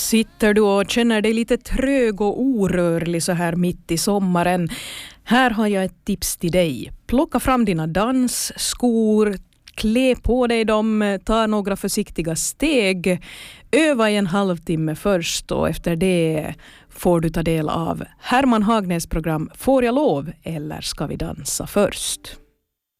Sitter du och känner dig lite trög och orörlig så här mitt i sommaren? Här har jag ett tips till dig. Plocka fram dina dansskor, klä på dig dem, ta några försiktiga steg. Öva i en halvtimme först och efter det får du ta del av Herman Hagnäs program Får jag lov eller ska vi dansa först?